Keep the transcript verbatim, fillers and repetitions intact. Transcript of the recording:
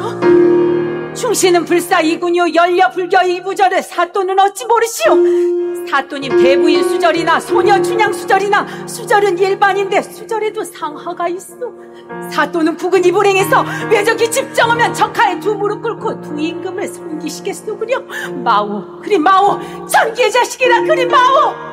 충신은 불사 이군요 열려 불교 이부절을 사또는 어찌 모르시오? 사또님 대부인 수절이나 소녀 춘향 수절이나 수절은 일반인데 수절에도 상하가 있어. 사또는 국은 이불행에서 외적이 집정하면 적하에 두 무릎 꿇고 두 임금을 섬기시겠소. 그려 마오 그리 마오, 전기의 자식이라 그리 마오.